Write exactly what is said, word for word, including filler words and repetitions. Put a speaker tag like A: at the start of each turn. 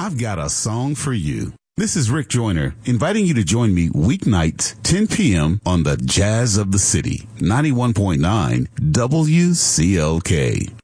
A: I've got a song for you. This is Rick Joyner, inviting you to join me weeknights, ten p.m. on the Jazz of the City, ninety-one point nine W C L K.